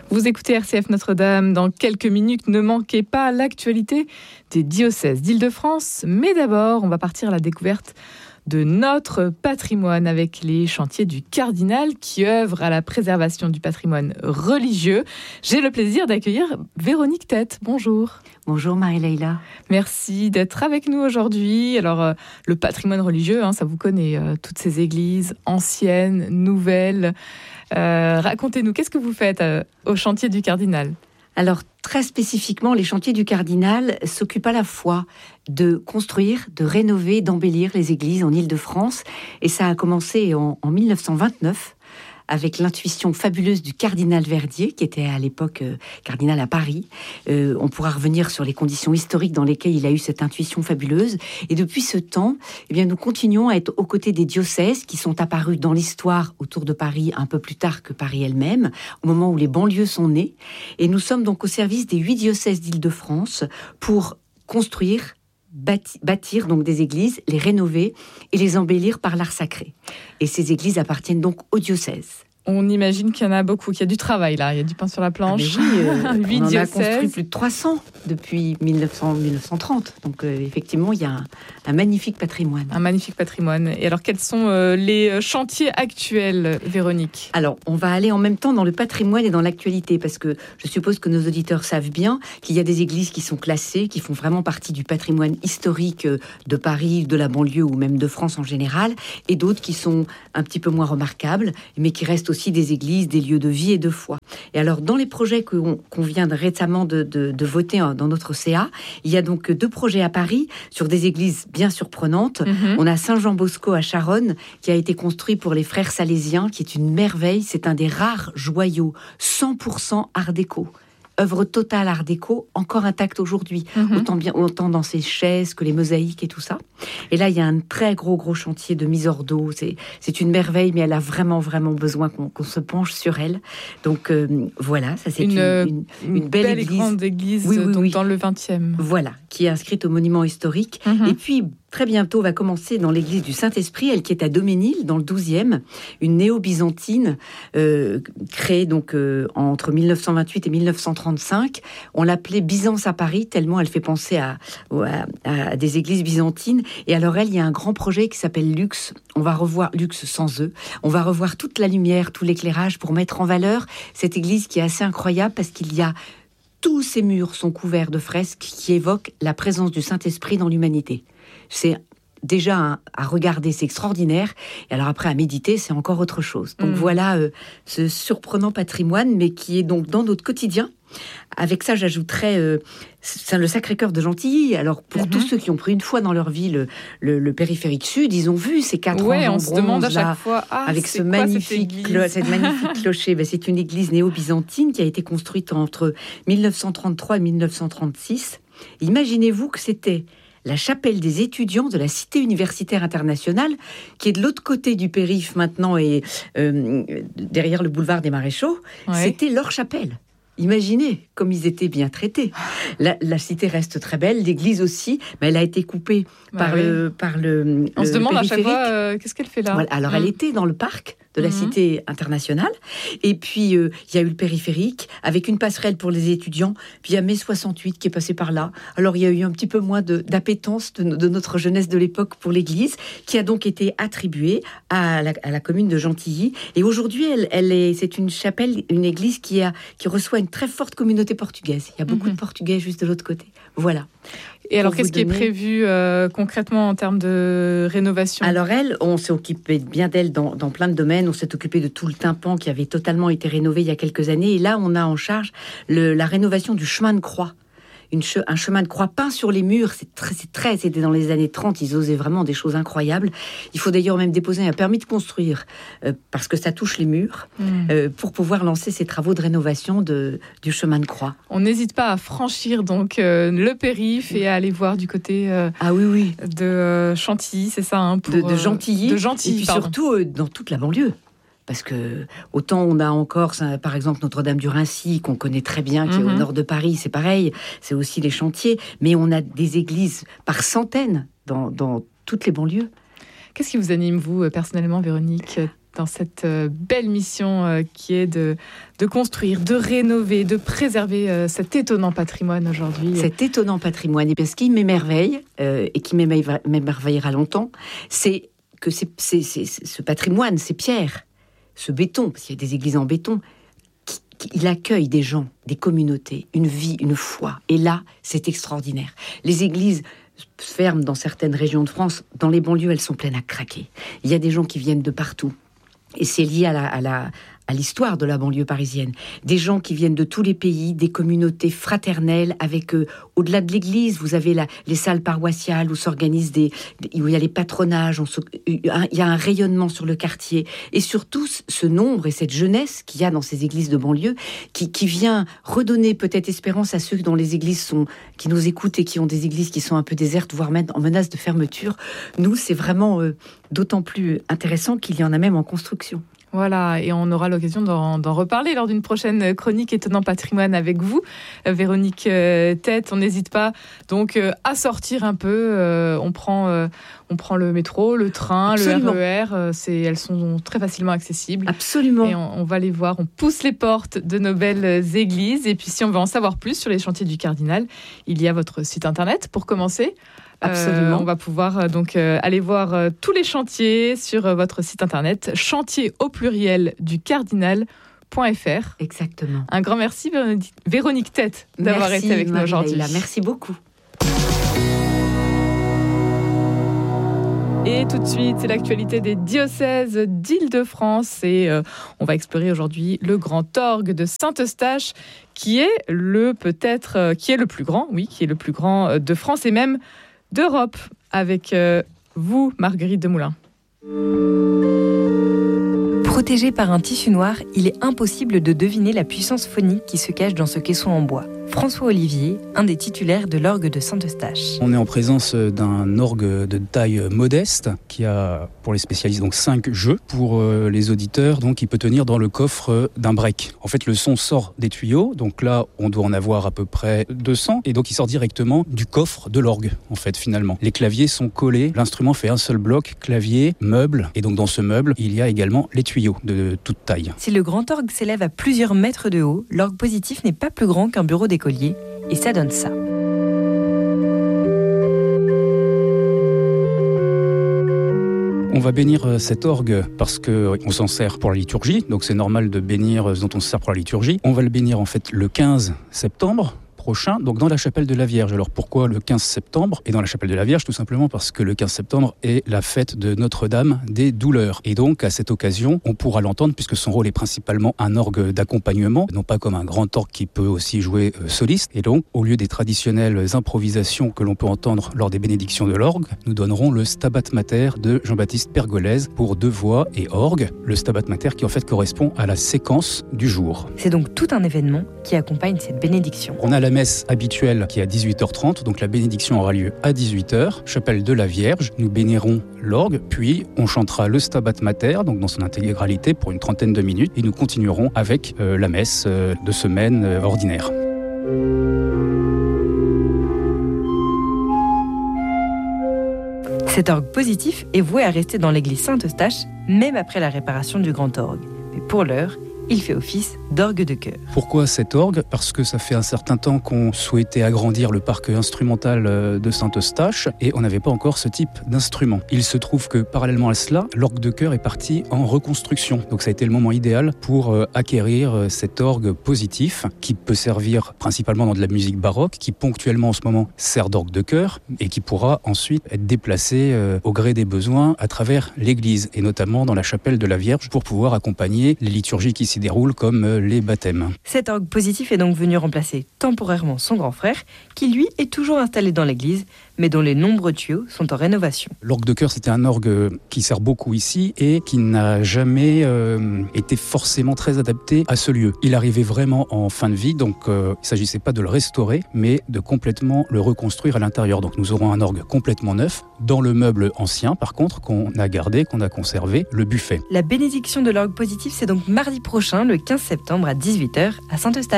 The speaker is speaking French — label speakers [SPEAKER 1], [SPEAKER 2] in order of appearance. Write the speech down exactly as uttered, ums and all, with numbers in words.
[SPEAKER 1] Vous écoutez R C F Notre-Dame. Dans quelques minutes, ne manquez pas l'actualité des diocèses d'Île-de-France. Mais d'abord, on va partir à la découverte de notre patrimoine avec les chantiers du Cardinal qui œuvrent à la préservation du patrimoine religieux. J'ai le plaisir d'accueillir Véronique Tête. Bonjour.
[SPEAKER 2] Bonjour Marie-Leila.
[SPEAKER 1] Merci d'être avec nous aujourd'hui. Alors, euh, le patrimoine religieux, hein, ça vous connaît, euh, toutes ces églises anciennes, nouvelles. Euh, racontez-nous, qu'est-ce que vous faites euh, au chantier du Cardinal ?
[SPEAKER 2] Alors, très spécifiquement, les chantiers du Cardinal s'occupent à la fois de construire, de rénover, d'embellir les églises en Île-de-France. Et ça a commencé en, en mille neuf cent vingt-neuf avec l'intuition fabuleuse du cardinal Verdier, qui était à l'époque euh, cardinal à Paris. Euh, on pourra revenir sur les conditions historiques dans lesquelles il a eu cette intuition fabuleuse. Et depuis ce temps, eh bien, nous continuons à être aux côtés des diocèses qui sont apparus dans l'histoire autour de Paris un peu plus tard que Paris elle-même, au moment où les banlieues sont nées. Et nous sommes donc au service des huit diocèses d'Île-de-France pour construire, Bâtir, bâtir donc des églises, les rénover et les embellir par l'art sacré. Et ces églises appartiennent donc au diocèse.
[SPEAKER 1] On imagine qu'il y en a beaucoup, qu'il y a du travail là, il y a du pain sur la planche.
[SPEAKER 2] Ah oui, euh,
[SPEAKER 1] huit
[SPEAKER 2] on en
[SPEAKER 1] diocèses.
[SPEAKER 2] a construit plus de trois cents depuis mille neuf cents mille neuf cent trente. Donc euh, effectivement, il y a un, un magnifique patrimoine.
[SPEAKER 1] Un magnifique patrimoine. Et alors, quels sont euh, les chantiers actuels, Véronique ?
[SPEAKER 2] Alors, on va aller en même temps dans le patrimoine et dans l'actualité, parce que je suppose que nos auditeurs savent bien qu'il y a des églises qui sont classées, qui font vraiment partie du patrimoine historique de Paris, de la banlieue ou même de France en général, et d'autres qui sont un petit peu moins remarquables, mais qui restent aussi des églises, des lieux de vie et de foi. Et alors, dans les projets qu'on, qu'on vient récemment de, de, de voter dans notre C A, il y a donc deux projets à Paris sur des églises bien surprenantes. Mm-hmm. On a Saint-Jean-Bosco à Charonne, qui a été construit pour les frères salésiens, qui est une merveille. C'est un des rares joyaux cent pour cent art déco. Œuvre totale art déco, encore intacte aujourd'hui, mmh. autant, bien, autant dans ses chaises que les mosaïques et tout ça. Et là, il y a un très gros, gros chantier de mise hors d'eau. C'est, c'est une merveille, mais elle a vraiment, vraiment besoin qu'on, qu'on se penche sur elle. Donc euh, voilà, ça c'est une, une, une, une belle,
[SPEAKER 1] belle
[SPEAKER 2] église.
[SPEAKER 1] et grande église
[SPEAKER 2] oui, oui,
[SPEAKER 1] donc
[SPEAKER 2] oui.
[SPEAKER 1] dans le vingtième.
[SPEAKER 2] Voilà, qui est inscrite au monument historique. Mmh. Et puis, très bientôt, va commencer dans l'église du Saint-Esprit, elle qui est à Doménil, dans le douzième, une néo-byzantine euh, créée donc euh, entre mille neuf cent vingt-huit et mille neuf cent trente-cinq. On l'appelait Byzance à Paris, tellement elle fait penser à, à, à des églises byzantines. Et alors elle, il y a un grand projet qui s'appelle Lux. On va revoir Lux sans eux. On va revoir toute la lumière, tout l'éclairage pour mettre en valeur cette église qui est assez incroyable parce qu'il y a tous ces murs sont couverts de fresques qui évoquent la présence du Saint-Esprit dans l'humanité. C'est déjà un, à regarder, c'est extraordinaire. Et alors après, à méditer, c'est encore autre chose. Donc mmh. voilà euh, ce surprenant patrimoine, mais qui est donc dans notre quotidien. Avec ça, j'ajouterais euh, c'est le Sacré-Cœur de Gentilly. Alors, pour mmh. tous ceux qui ont pris une fois dans leur vie le, le, le périphérique sud, ils ont vu ces quatre
[SPEAKER 1] ouais,
[SPEAKER 2] anges en
[SPEAKER 1] on se demande à chaque
[SPEAKER 2] là,
[SPEAKER 1] fois, ah,
[SPEAKER 2] avec
[SPEAKER 1] c'est
[SPEAKER 2] ce
[SPEAKER 1] quoi,
[SPEAKER 2] magnifique,
[SPEAKER 1] cette,
[SPEAKER 2] clo- cette magnifique clocher. Ben, c'est une église néo-byzantine qui a été construite entre mille neuf cent trente-trois et mille neuf cent trente-six. Imaginez-vous que c'était la chapelle des étudiants de la Cité universitaire internationale, qui est de l'autre côté du périph' maintenant et euh, derrière le boulevard des Maréchaux. Ouais. C'était leur chapelle. Imaginez comme ils étaient bien traités. La, la cité reste très belle, l'église aussi, mais elle a été coupée bah par, oui. le, par le
[SPEAKER 1] On
[SPEAKER 2] le
[SPEAKER 1] se demande à chaque
[SPEAKER 2] périphérique.
[SPEAKER 1] fois, euh, qu'est-ce qu'elle fait là ?
[SPEAKER 2] Voilà. Alors, mmh. elle était dans le parc de la mmh. Cité internationale, et puis il euh, y a eu le périphérique, avec une passerelle pour les étudiants, puis il y a mai soixante-huit qui est passé par là. Alors, il y a eu un petit peu moins de, d'appétence de, de notre jeunesse de l'époque pour l'église, qui a donc été attribuée à la, à la commune de Gentilly, et aujourd'hui, elle, elle est, c'est une chapelle, une église qui, a, qui reçoit une très forte communauté portugaise. Il y a beaucoup mmh. de Portugais juste de l'autre côté. Voilà.
[SPEAKER 1] Et alors, qu'est-ce donner... qui est prévu euh, concrètement en termes de rénovation ?
[SPEAKER 2] Alors, elle, on s'est occupé bien d'elle dans, dans plein de domaines. On s'est occupé de tout le tympan qui avait totalement été rénové il y a quelques années. Et là, on a en charge le, la rénovation du chemin de croix. Une che, un chemin de croix peint sur les murs. C'est très, c'est très, c'était dans les années trente. Ils osaient vraiment des choses incroyables. Il faut d'ailleurs même déposer un permis de construire euh, parce que ça touche les murs mmh. euh, pour pouvoir lancer ces travaux de rénovation de, du chemin de croix.
[SPEAKER 1] On n'hésite pas à franchir donc euh, le périph' et à aller voir du côté euh,
[SPEAKER 2] ah oui oui
[SPEAKER 1] de euh, Chantilly, c'est ça hein, pour,
[SPEAKER 2] de, de Gentilly,
[SPEAKER 1] euh, de Gentilly
[SPEAKER 2] et puis
[SPEAKER 1] pardon.
[SPEAKER 2] surtout euh, dans toute la banlieue. Parce que autant on a encore, ça, par exemple, Notre-Dame du Raincy, qu'on connaît très bien, qui mm-hmm. est au nord de Paris, c'est pareil, c'est aussi les chantiers, mais on a des églises par centaines dans, dans toutes les banlieues.
[SPEAKER 1] Qu'est-ce qui vous anime, vous, personnellement, Véronique ? dans cette belle mission qui est de, de construire, de rénover, de préserver cet étonnant patrimoine aujourd'hui.
[SPEAKER 2] Cet étonnant patrimoine, et ce qui m'émerveille, euh, et qui m'émerveillera longtemps, c'est que c'est, c'est, c'est, ce patrimoine, ces pierres, ce béton, parce qu'il y a des églises en béton, qui, qui, il accueille des gens, des communautés, une vie, une foi. Et là, c'est extraordinaire. Les églises ferment dans certaines régions de France. Dans les banlieues, elles sont pleines à craquer. Il y a des gens qui viennent de partout. Et c'est lié à la, à la, à l'histoire de la banlieue parisienne. Des gens qui viennent de tous les pays, des communautés fraternelles, avec, euh, au-delà de l'église, vous avez la, les salles paroissiales où s'organisent des, des, où il y a les patronages, on se, il y a un rayonnement sur le quartier. Et surtout, ce nombre et cette jeunesse qu'il y a dans ces églises de banlieue, qui, qui vient redonner peut-être espérance à ceux dont les églises sont, qui nous écoutent et qui ont des églises qui sont un peu désertes, voire même en menace de fermeture. Nous, c'est vraiment euh, d'autant plus intéressant qu'il y en a même en construction.
[SPEAKER 1] Voilà, et on aura l'occasion d'en, d'en reparler lors d'une prochaine chronique Étonnant Patrimoine avec vous, Véronique euh, Tête. On n'hésite pas donc euh, à sortir un peu. Euh, on prend, euh, on prend le métro, le train, Absolument. le R E R. Euh, c'est, elles sont très facilement accessibles.
[SPEAKER 2] Absolument.
[SPEAKER 1] Et on, on va les voir. On pousse les portes de nos belles églises. Et puis, si on veut en savoir plus sur les chantiers du Cardinal, il y a votre site internet pour commencer.
[SPEAKER 2] Absolument.
[SPEAKER 1] Euh, on va pouvoir euh, donc euh, aller voir euh, tous les chantiers sur euh, votre site internet, chantier au pluriel du cardinal point f r.
[SPEAKER 2] Exactement.
[SPEAKER 1] Un grand merci Véronique, Véronique Tête d'avoir
[SPEAKER 2] merci,
[SPEAKER 1] été avec nous aujourd'hui.
[SPEAKER 2] Merci beaucoup.
[SPEAKER 1] Et tout de suite, c'est l'actualité des diocèses d'Île-de-France et euh, on va explorer aujourd'hui le grand orgue de Saint-Eustache qui est le peut-être euh, qui est le plus grand, oui, qui est le plus grand euh, de France et même d'Europe, avec euh, vous, Marguerite Demoulin.
[SPEAKER 3] Protégé par un tissu noir, il est impossible de deviner la puissance phonique qui se cache dans ce caisson en bois. François Olivier, un des titulaires de l'orgue de Saint-Eustache.
[SPEAKER 4] On est en présence d'un orgue de taille modeste qui a, pour les spécialistes, donc cinq jeux. Pour les auditeurs, donc il peut tenir dans le coffre d'un break. En fait, le son sort des tuyaux, donc là, on doit en avoir à peu près deux cents, et donc il sort directement du coffre de l'orgue, en fait, finalement. Les claviers sont collés, l'instrument fait un seul bloc, clavier, meuble, et donc dans ce meuble, il y a également les tuyaux de toute taille.
[SPEAKER 3] Si le grand orgue s'élève à plusieurs mètres de haut, l'orgue positif n'est pas plus grand qu'un bureau d'écolier, et ça donne ça.
[SPEAKER 4] On va bénir cet orgue parce qu'on s'en sert pour la liturgie, donc c'est normal de bénir ce dont on se sert pour la liturgie. On va le bénir en fait le quinze septembre prochain, donc dans la chapelle de la Vierge. Alors pourquoi le quinze septembre? Et dans la chapelle de la Vierge, tout simplement parce que le quinze septembre est la fête de Notre-Dame des Douleurs. Et donc à cette occasion, on pourra l'entendre puisque son rôle est principalement un orgue d'accompagnement, non pas comme un grand orgue qui peut aussi jouer euh, soliste. Et donc, au lieu des traditionnelles improvisations que l'on peut entendre lors des bénédictions de l'orgue, nous donnerons le Stabat Mater de Jean-Baptiste Pergolèse pour deux voix et orgue. Le Stabat Mater qui en fait correspond à la séquence du jour.
[SPEAKER 3] C'est donc tout un événement qui accompagne cette bénédiction.
[SPEAKER 4] On a la messe habituelle qui est à dix-huit heures trente, donc la bénédiction aura lieu à dix-huit heures, chapelle de la Vierge. Nous bénirons l'orgue, puis on chantera le Stabat Mater, donc dans son intégralité pour une trentaine de minutes, et nous continuerons avec euh, la messe euh, de semaine euh, ordinaire.
[SPEAKER 3] Cet orgue positif est voué à rester dans l'église Saint-Eustache, même après la réparation du grand orgue. Mais pour l'heure, il fait office d'orgue de chœur.
[SPEAKER 4] Pourquoi cet orgue? Parce que ça fait un certain temps qu'on souhaitait agrandir le parc instrumental de Saint-Eustache et on n'avait pas encore ce type d'instrument. Il se trouve que parallèlement à cela, l'orgue de chœur est parti en reconstruction. Donc ça a été le moment idéal pour acquérir cet orgue positif qui peut servir principalement dans de la musique baroque, qui ponctuellement en ce moment sert d'orgue de chœur et qui pourra ensuite être déplacé au gré des besoins à travers l'église et notamment dans la chapelle de la Vierge pour pouvoir accompagner les liturgies qui s'y déroulent comme les baptêmes.
[SPEAKER 3] Cet orgue positif est donc venu remplacer temporairement son grand frère, qui lui est toujours installé dans l'église, mais dont les nombreux tuyaux sont en rénovation.
[SPEAKER 4] L'orgue de chœur, c'était un orgue qui sert beaucoup ici et qui n'a jamais euh, été forcément très adapté à ce lieu. Il arrivait vraiment en fin de vie, donc euh, il ne s'agissait pas de le restaurer, mais de complètement le reconstruire à l'intérieur. Donc nous aurons un orgue complètement neuf, dans le meuble ancien, par contre, qu'on a gardé, qu'on a conservé, le buffet.
[SPEAKER 3] La bénédiction de l'orgue positif, c'est donc mardi prochain, le quinze septembre à dix-huit heures à Saint-Eustache.